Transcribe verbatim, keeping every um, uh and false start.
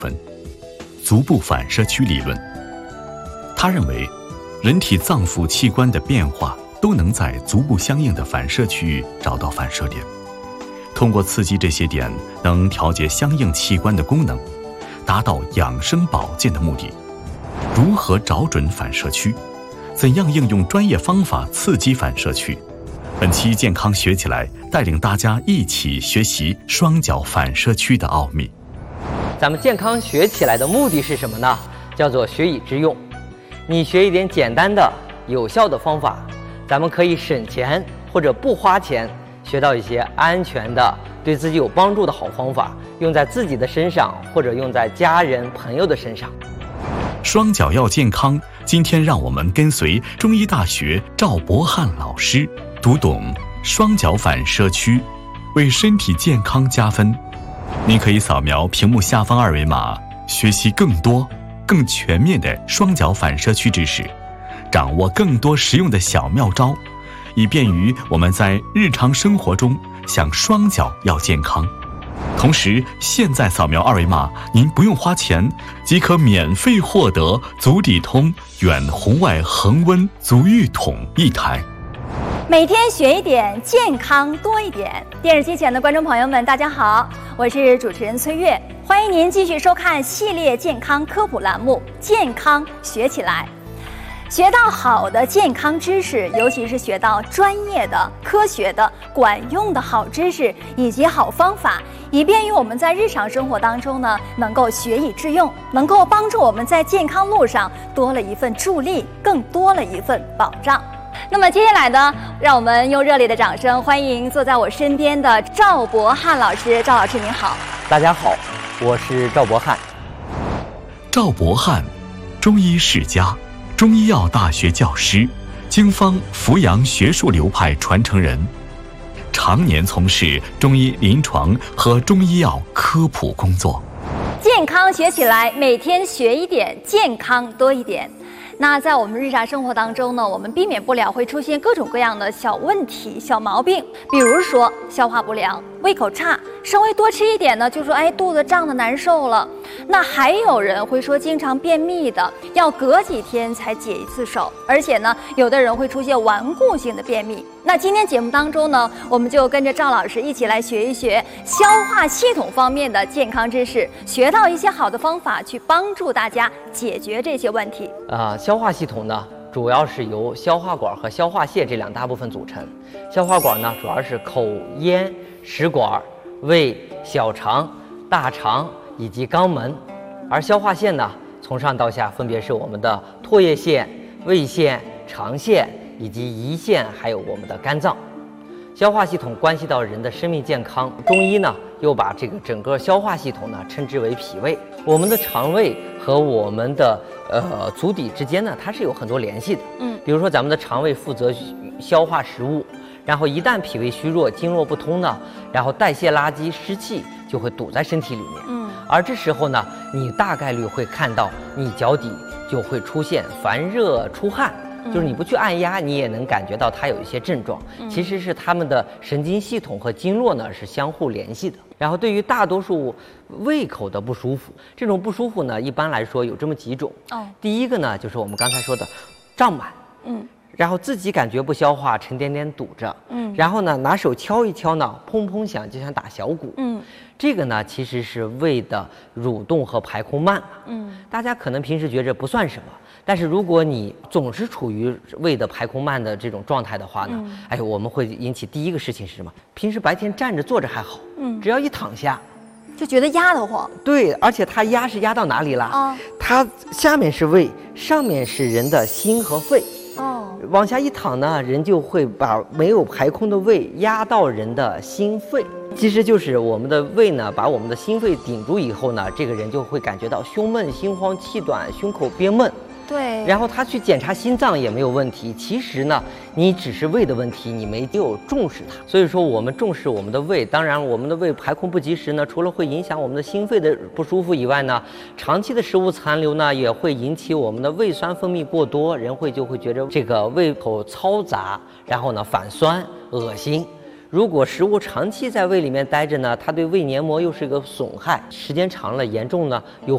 分，足部反射区理论。他认为，人体脏腑器官的变化都能在足部相应的反射区域找到反射点，通过刺激这些点，能调节相应器官的功能，达到养生保健的目的。如何找准反射区？怎样应用专业方法刺激反射区？本期健康学起来，带领大家一起学习双脚反射区的奥秘。 咱们健康学起来的目的是什么呢？叫做学以致用。你学一点简单的、有效的方法，咱们可以省钱或者不花钱，学到一些安全的、对自己有帮助的好方法，用在自己的身上，或者用在家人、朋友的身上。 双脚要健康，今天让我们跟随中医大学赵博翰老师，读懂双脚反射区，为身体健康加分。您可以扫描屏幕下方二维码，学习更多、更全面的双脚反射区知识，掌握更多实用的小妙招，以便于我们在日常生活中想双脚要健康。同时，现在扫描二维码，您不用花钱，即可免费获得足底通远红外恒温足浴桶一台。 每天学一点，健康多一点。电视机前的观众朋友们，大家好，我是主持人崔月，欢迎您继续收看系列健康科普栏目《健康学起来》。学到好的健康知识，尤其是学到专业的、科学的、管用的好知识以及好方法，以便于我们在日常生活当中呢，能够学以致用，能够帮助我们在健康路上多了一份助力，更多了一份保障。那么接下来呢，让我们用热烈的掌声欢迎坐在我身边的赵博翰老师。赵老师您好。 大家好，我是赵博翰。 赵博翰，中医世家，中医药大学教师，经方扶阳学术流派传承人，常年从事中医临床和中医药科普工作。 健康学起来，每天学一点，健康多一点。那在我们日常生活当中呢，我们避免不了会出现各种各样的小问题、小毛病，比如说消化不良、胃口差，稍微多吃一点呢，就说哎肚子胀得难受了。那还有人会说经常便秘的，要隔几天才解一次手，而且呢，有的人会出现顽固性的便秘。那今天节目当中呢，我们就跟着赵老师一起来学一学消化系统方面的健康知识，学到一些好的方法，去帮助大家解决这些问题。 啊、呃，消化系统呢，主要是由消化管和消化腺这两大部分组成。消化管呢，主要是口咽、食管、胃、小肠、大肠以及肛门，而消化腺呢，从上到下分别是我们的唾液腺、胃腺、肠腺以及胰腺，还有我们的肝脏。消化系统关系到人的生命健康，中医呢又把这个整个消化系统呢称之为脾胃。我们的肠胃和我们的呃足底之间呢，它是有很多联系的。嗯，比如说咱们的肠胃负责消化食物，然后一旦脾胃虚弱、经络不通呢，然后代谢垃圾、湿气就会堵在身体里面。嗯，而这时候呢，你大概率会看到你脚底就会出现烦热、出汗。就是你不去按压，你也能感觉到它有一些症状，其实是他们的神经系统和经络呢是相互联系的。然后对于大多数胃口的不舒服，这种不舒服呢，一般来说有这么几种。哦，第一个呢就是我们刚才说的胀满，嗯，然后自己感觉不消化，沉甸甸堵着，嗯，然后呢拿手敲一敲呢，砰砰响，就像打小鼓，嗯，这个呢其实是胃的蠕动和排空慢，嗯，大家可能平时觉着不算什么。但是如果你总是处于胃的排空慢的这种状态的话呢，嗯、哎，我们会引起第一个事情是什么？平时白天站着坐着还好，嗯，只要一躺下， 就觉得压得慌。 对，而且它压是压到哪里了？啊，它下面是胃，上面是人的心和肺。哦，往下一躺呢，人就会把没有排空的胃压到人的心肺。其实就是我们的胃呢，把我们的心肺顶住以后呢，这个人就会感觉到胸闷、心慌、气短、胸口憋闷。 对， 然后他去检查心脏也没有问题，其实呢，你只是胃的问题，你没有重视它。所以说，我们重视我们的胃，当然我们的胃排空不及时呢，除了会影响我们的心肺的不舒服以外呢，长期的食物残留呢，也会引起我们的胃酸分泌过多，人会就会觉得这个胃口嘈杂，然后呢反酸、恶心。如果食物长期在胃里面待着呢，它对胃黏膜又是一个损害，时间长了严重呢，又